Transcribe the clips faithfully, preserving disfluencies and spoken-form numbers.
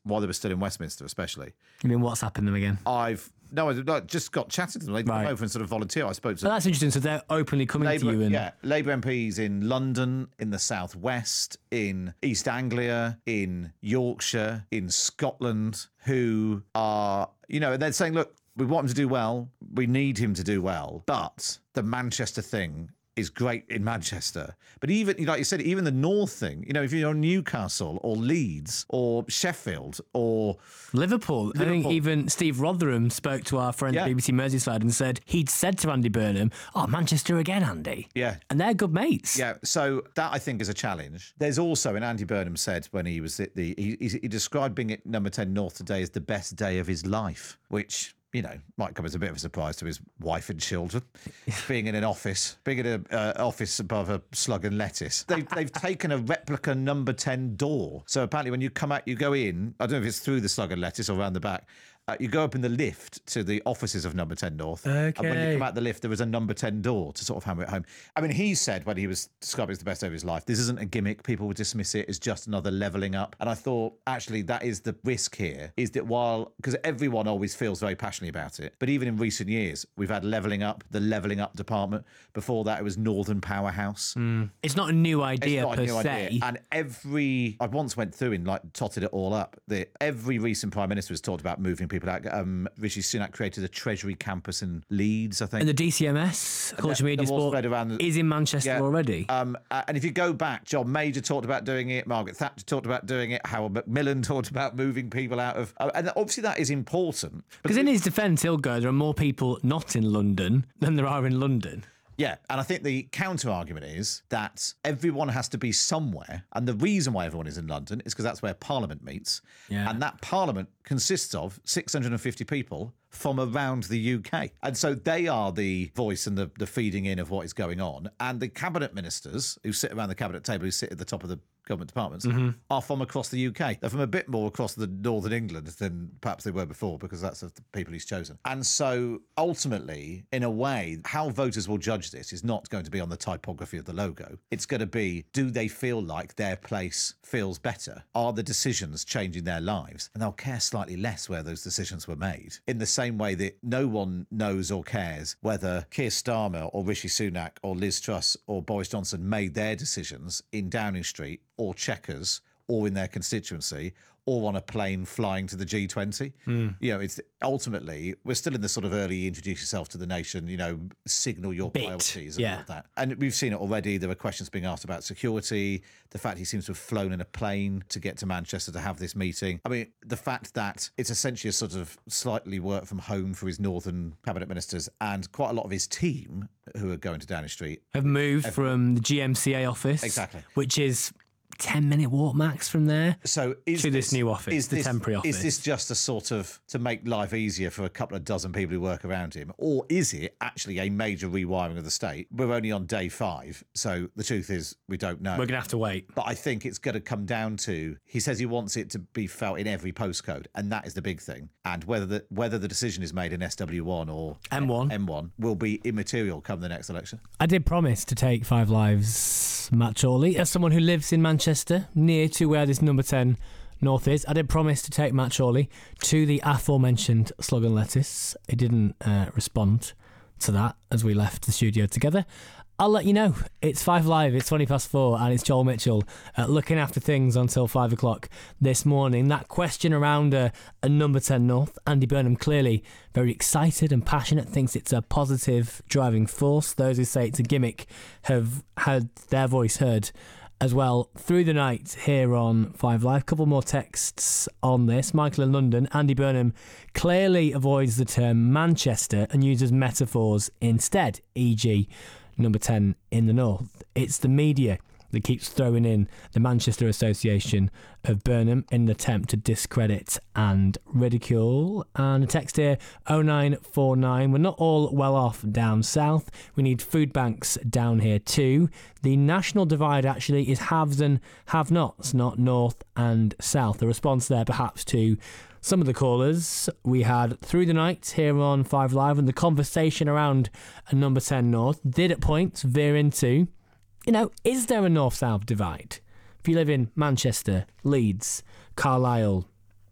while they were still in Westminster, especially. You mean WhatsApping them again? I've no, I just got chatted to them. They Right. come over and sort of volunteer. I spoke to Well, that's interesting. So they're openly coming Labour, to you. And yeah, Labour M Ps in London, in the South West, in East Anglia, in Yorkshire, in Scotland, who are, you know, and they're saying, look, we want him to do well. We need him to do well. But the Manchester thing is great in Manchester. But even, like you said, even the North thing, you know, if you're Newcastle or Leeds or Sheffield or Liverpool. I think Liverpool. even Steve Rotherham spoke to our friend Yeah. B B C Merseyside and said he'd said to Andy Burnham, oh, Manchester again, Andy. Yeah. And they're good mates. Yeah, so that I think is a challenge. There's also, and Andy Burnham said when he was at the, he, he, he described being at number ten North today as the best day of his life, which, you know, might come as a bit of a surprise to his wife and children. Being in an office, being in an uh, office above a slug and lettuce. They've, they've taken a replica number ten door. So apparently when you come out, you go in, I don't know if it's through the slug and lettuce or around the back, uh, you go up in the lift to the offices of number ten North. And when you Okay. come out the lift, there was a number ten door to sort of hammer it home. I mean, he said when he was describing it as the best day of his life, this isn't a gimmick. People would dismiss it as just another levelling up. And I thought, actually, that is the risk here, is that while, because everyone always feels very passionately about it, but even in recent years, we've had levelling up, the levelling up department. Before that, it was Northern Powerhouse. Mm. It's not a new idea It's not per a new se. idea. And every, I once went through and like totted it all up. That every recent Prime Minister has talked about moving people out. Um, Rishi Sunak created a Treasury campus in Leeds, I think. And the D C M S, Culture they're- Media they're all Sport, spread around the- is in Manchester Yeah. already. Um, uh, and if you go back, John Major talked about doing it, Margaret Thatcher talked about doing it, Howard Macmillan talked about moving people out of... Uh, and obviously that is important. Because in his defence, he'll go, there are more people not in London than there are in London. Yeah, and I think the counter argument is that everyone has to be somewhere, and the reason why everyone is in London is because that's where Parliament meets, Yeah. and that Parliament consists of six hundred fifty people from around the U K, and so they are the voice and the, the feeding in of what is going on, and the cabinet ministers who sit around the cabinet table, who sit at the top of the government departments, Mm-hmm. are from across the U K. They're from a bit more across the northern England than perhaps they were before, because that's the people he's chosen. And so ultimately, in a way, how voters will judge this is not going to be on the typography of the logo. It's going to be, do they feel like their place feels better? Are the decisions changing their lives? And they'll care slightly less where those decisions were made. In the same way that no one knows or cares whether Keir Starmer or Rishi Sunak or Liz Truss or Boris Johnson made their decisions in Downing Street or Chequers or in their constituency or on a plane flying to the G twenty. Mm. You know, it's ultimately, we're still in the sort of early introduce yourself to the nation, you know, signal your Bit, priorities and yeah. all of that. And we've seen it already. There were questions being asked about security, the fact he seems to have flown in a plane to get to Manchester to have this meeting. I mean, the fact that it's essentially a sort of slightly work from home for his northern cabinet ministers, and quite a lot of his team who are going to Downing Street Have moved from the G M C A office. Exactly. Which is ten minute walk max from there. So is to this, this new office, is the this, temporary office. Is this just a sort of to make life easier for a couple of dozen people who work around him? Or is it actually a major rewiring of the state? We're only on day five. So the truth is we don't know. We're going to have to wait. But I think it's going to come down to, he says he wants it to be felt in every postcode. And that is the big thing. And whether the, whether the decision is made in S W one or M one. M one will be immaterial come the next election. I did promise to take Five Lives Matt Chorley as someone who lives in Manchester, near to where this number ten North is. I did promise to take Matt Chorley to the aforementioned Slug and Lettuce. He didn't uh, respond to that as we left the studio together. I'll let you know. It's Five Live, it's twenty past four, and it's Joel Mitchell uh, looking after things until five o'clock this morning. That question around uh, a number ten North, Andy Burnham clearly very excited and passionate, thinks it's a positive driving force. Those who say it's a gimmick have had their voice heard as well through the night here on Five Live. Couple more texts on this. Michael in London. Andy Burnham clearly avoids the term Manchester and uses metaphors instead, for example number ten in the North. It's the media that keeps throwing in the Manchester Association of Burnham in an attempt to discredit and ridicule. And a text here, oh nine four nine. We're not all well off down south. We need food banks down here too. The national divide actually is haves and have-nots, not north and south. A response there perhaps to some of the callers we had through the night here on Five Live, and the conversation around a number ten North did at points veer into, you know, is there a north-south divide? If you live in Manchester, Leeds, Carlisle,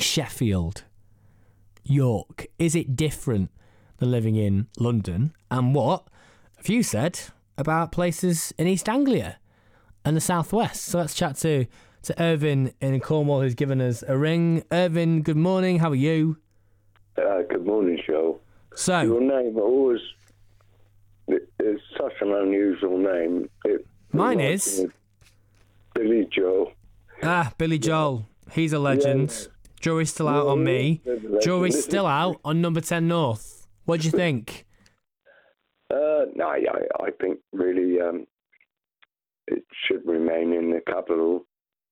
Sheffield, York? Is it different than living in London? And what have you said about places in East Anglia and the southwest? So let's chat to, to Irvin in Cornwall, who's given us a ring. Irvin, good morning. How are you? Uh, good morning, Joe. So, your name always is such an unusual name. It mine reminds is me of Billy Joe. ah Billy Joel. He's a legend. Yeah. Jury's still out Yeah, on me. he's a legend. Jury's still out on number ten North. What do you think? Uh, no, I, I think really um, it should remain in the capital.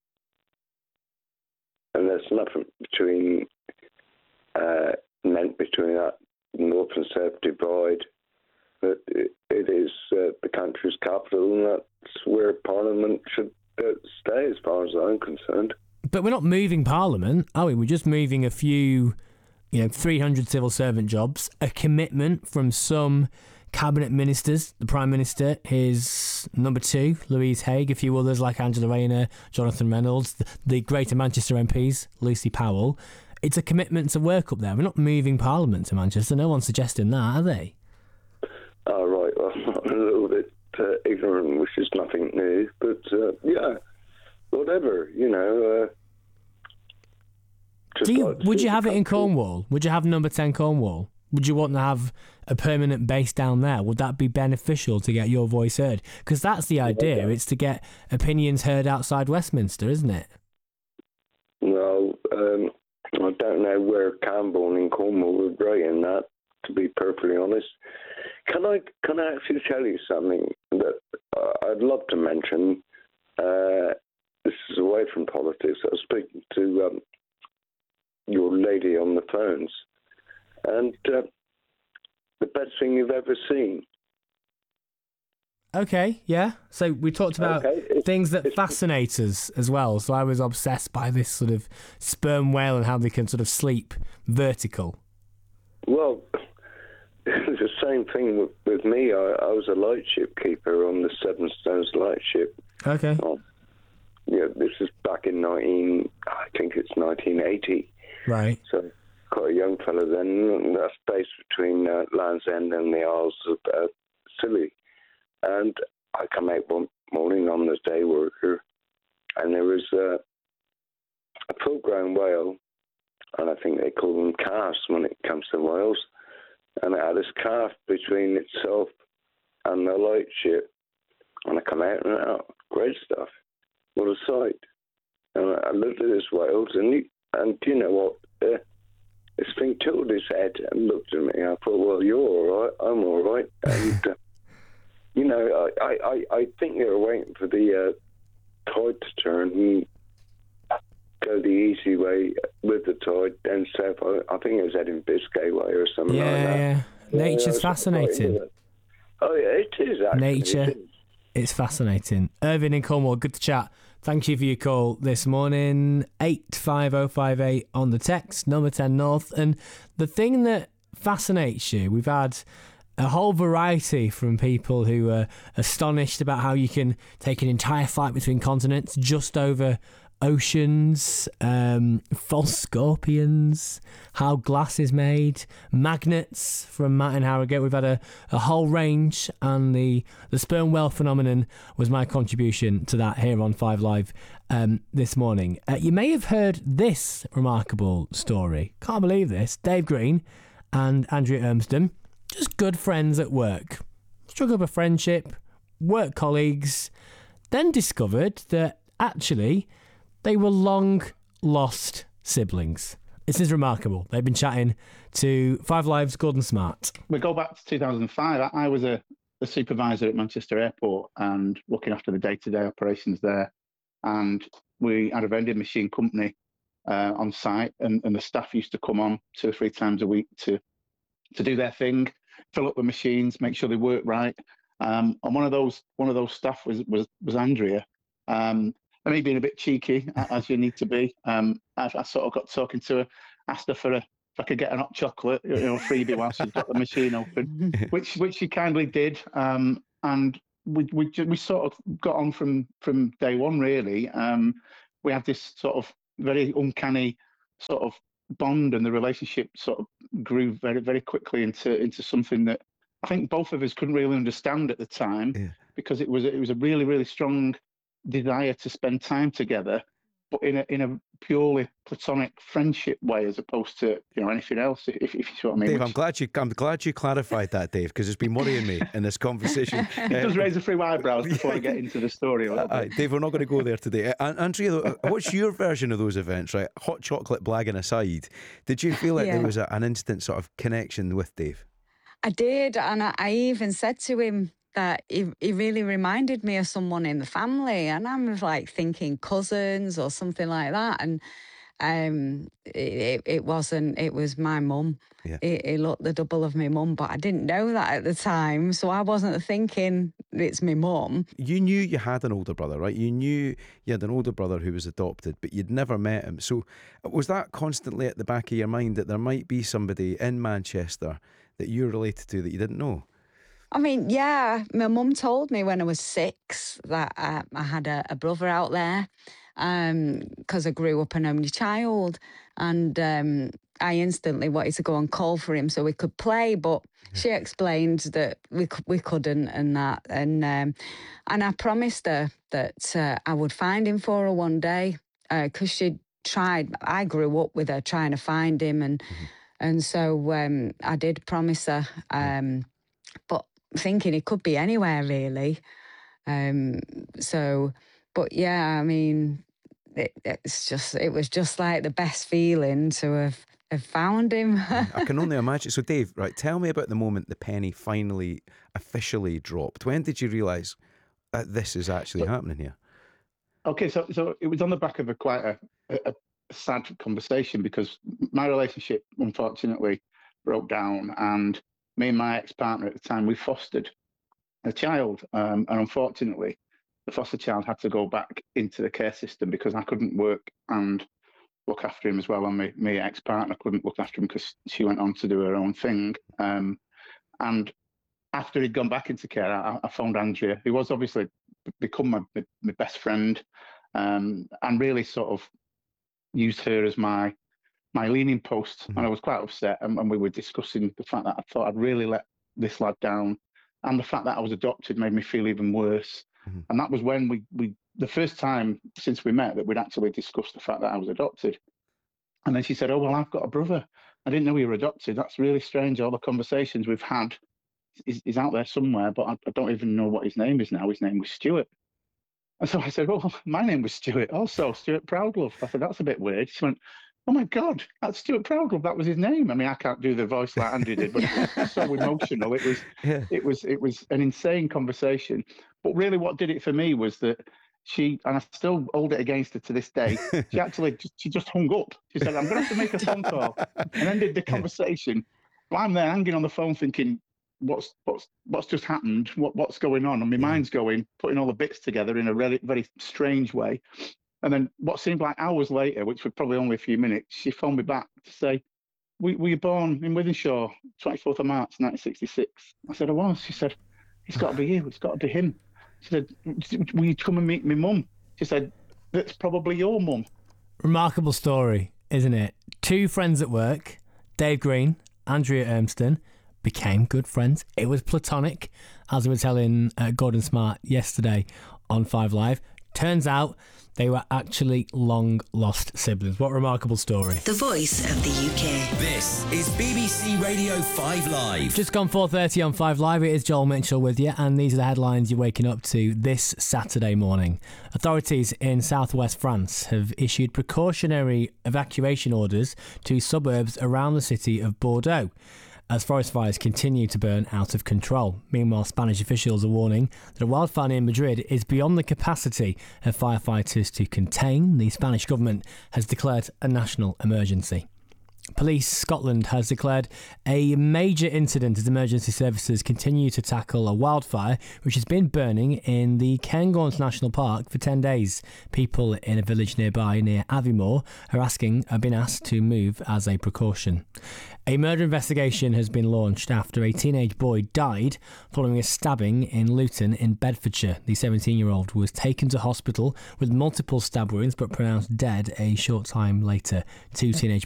And there's nothing between uh, meant between that north and south divide. But it, it is uh, the country's capital, and that's where Parliament should uh, stay, as far as I'm concerned. But we're not moving Parliament, are we? We're just moving a few, you know, three hundred civil servant jobs, a commitment from some cabinet ministers, the Prime Minister, his number two, Louise Haigh, a few others like Angela Rayner, Jonathan Reynolds, the, the Greater Manchester M Ps, Lucy Powell. It's a commitment to work up there. We're not moving Parliament to Manchester. No one's suggesting that, are they? Oh, right. Well, I'm a little bit uh, ignorant, which is nothing new. But, uh, yeah, whatever, you know. Uh, Do you, like would you have it in country. Cornwall? Would you have number ten Cornwall? Would you want to have a permanent base down there? Would that be beneficial to get your voice heard? Because that's the idea. It's to get opinions heard outside Westminster, isn't it? No, um, I don't know where Camborne in Cornwall would rate in that, to be perfectly honest. Can I can I actually tell you something that uh, I'd love to mention? Uh, this is away from politics. I was speaking to um, your lady on the phones, and uh, the best thing you've ever seen. Okay, yeah. So we talked about Okay, it's- things that it's- fascinate us as well. So I was obsessed by this sort of sperm whale and how they can sort of sleep vertical. Well, it's the same thing with, with me. I, I was a lightship keeper on the Seven Stones lightship. Okay. Oh, yeah, this is back in nineteen. I think it's nineteen eighty. Right. So quite a young fellow then. That's based between uh, Land's End and the Isles of uh, Scilly. And I come out one morning on the day worker, and there was uh, a full-grown whale, and I think they call them calves when it comes to whales, and it had this calf between itself and the lightship, and I come out and out, great stuff, what a sight. And I looked at this whale, and, he, and you know what, uh, this thing tilted his head and looked at me. I thought, well, you're all right, I'm all right. And, uh, you know, I, I, I think they were waiting for the uh, tide to turn and go the easy way with the tide down south. I, I think it was heading Biscay way or something Yeah, like that. yeah. Nature's Yeah, I was fascinating. quite into it. Oh, yeah, it is actually. Nature. It is. It's fascinating. Irvin in Cornwall, good to chat. Thank you for your call this morning. eight five oh five eight on the text, number ten North. And the thing that fascinates you, we've had a whole variety from people who are astonished about how you can take an entire flight between continents just over oceans, um, false scorpions, how glass is made, magnets from Matt in Harrogate. We've had a, a whole range, and the, the sperm whale phenomenon was my contribution to that here on Five Live um, this morning. Uh, you may have heard this remarkable story. Can't believe this. Dave Green and Andrea Ermston, just good friends at work. Struck up a friendship, work colleagues, then discovered that actually they were long lost siblings. This is remarkable. They've been chatting to Five Live's Gordon Smart. We go back to two thousand five. I, I was a, a supervisor at Manchester Airport and looking after the day-to-day operations there. And we had a vending machine company uh, on site, and, and the staff used to come on two or three times a week to to do their thing, fill up the machines, make sure they work right. Um, and one of those one of those staff was was was Andrea. Um, and me being a bit cheeky, as you need to be, um, I, I sort of got talking to her, asked her for a, if I could get an hot chocolate, you know, freebie while she's got the machine open, which which she kindly did. Um, and we we we sort of got on from from day one, really. Um, we had this sort of very uncanny sort of bond and the relationship sort of grew very, very quickly into into something that I think both of us couldn't really understand at the time, Yeah. because it was it was a really, really strong desire to spend time together, but in a in a purely platonic friendship way, as opposed to, you know, anything else. If, if you see what I mean. Dave, Which, I'm glad you I'm glad you clarified that, Dave, because it's been worrying me in this conversation. it does raise a few eyebrows before I get into the story a little Uh, bit. Dave, we're not going to go there today. Uh, Andrea, uh, what's your version of those events, right? Hot chocolate blagging aside, did you feel like Yeah. there was a, an instant sort of connection with Dave? I did, and I, I even said to him that he, he really reminded me of someone in the family, and I was like thinking cousins or something like that, and um, it, it wasn't. It was my mum. Yeah. He, he looked the double of my mum, but I didn't know that at the time, so I wasn't thinking it's my mum. You knew you had an older brother, right? You knew you had an older brother who was adopted, but you'd never met him. So was that constantly at the back of your mind that there might be somebody in Manchester that you're related to that you didn't know? I mean, yeah, my mum told me when I was six that uh, I had a, a brother out there, because I grew up an only child, and um, I instantly wanted to go and call for him so we could play, but she explained that we c- we couldn't, and that, and um, and I promised her that uh, I would find him for her one day, because she tried. I grew up with her trying to find him, and Mm-hmm. and so um, I did promise her, um, but thinking it could be anywhere really. Um, so, but yeah, I mean, it, it's just it was just like the best feeling to have, have found him. I can only imagine. So, Dave, right, tell me about the moment the penny finally officially dropped. When did you realise that this is actually happening here? Okay, so so it was on the back of a quite a, a, a sad conversation, because my relationship unfortunately broke down, and me and my ex-partner at the time, we fostered a child, um, and unfortunately the foster child had to go back into the care system because I couldn't work and look after him as well, and my, my ex-partner couldn't look after him because she went on to do her own thing. Um, and after he'd gone back into care, I, I phoned Andrea, who was obviously become my, my, my best friend, um, and really sort of used her as my my leaning post. Mm-hmm. And I was quite upset, and, and we were discussing the fact that I thought I'd really let this lad down, and the fact that I was adopted made me feel even worse. Mm-hmm. And that was when we, we the first time since we met that we'd actually discussed the fact that I was adopted. And then she said, oh, well, I've got a brother. I didn't know you were adopted. That's really strange. All the conversations we've had is, is out there somewhere, but I, I don't even know what his name is now. His name was Stuart. And so I said, well, my name was Stuart also, Stuart Proudlove. I said, that's a bit weird. She went, oh my God, that's Stuart Proudlove. That was his name. I mean, I can't do the voice like Andy did, but it was so emotional. It was, Yeah. it was, it was an insane conversation. But really, what did it for me was that she, and I still hold it against her to this day, she actually just, she just hung up. She said, I'm going to have to make a phone call, and ended the conversation. Well, I'm there hanging on the phone thinking, what's what's what's just happened? What what's going on? And my mind's going, putting all the bits together in a very very strange way. And then what seemed like hours later, which were probably only a few minutes, she phoned me back to say, were, were you born in Wythenshawe, twenty-fourth of March, nineteen sixty-six? I said, I was. She said, it's got to be you. It's got to be him. She said, will you come and meet my mum? She said, that's probably your mum. Remarkable story, isn't it? Two friends at work, Dave Green, Andrea Urmston, became good friends. It was platonic, as we were telling uh, Gordon Smart yesterday on Five Live. Turns out they were actually long lost siblings. What a remarkable story. The voice of the U K. This is B B C Radio five Live. Just gone four thirty on Five Live. It is Joel Mitchell with you, and these are the headlines you're waking up to this Saturday morning. Authorities in southwest France have issued precautionary evacuation orders to suburbs around the city of Bordeaux as forest fires continue to burn out of control. Meanwhile, Spanish officials are warning that a wildfire near Madrid is beyond the capacity of firefighters to contain. The Spanish government has declared a national emergency. Police Scotland has declared a major incident as emergency services continue to tackle a wildfire which has been burning in the Cairngorms National Park for ten days. People in a village nearby near Aviemore are asking, have been asked to move as a precaution. A murder investigation has been launched after a teenage boy died following a stabbing in Luton in Bedfordshire. The seventeen-year-old was taken to hospital with multiple stab wounds but pronounced dead a short time later. Two teenage